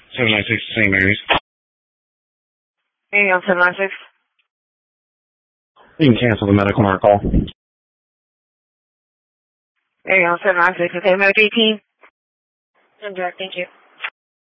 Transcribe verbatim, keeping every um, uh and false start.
seven nine six Saint Mary's. Hey, on seven nine six. You can cancel the medical on our call. Hey, on seven nine six. Okay, medical team. I'm direct, thank you.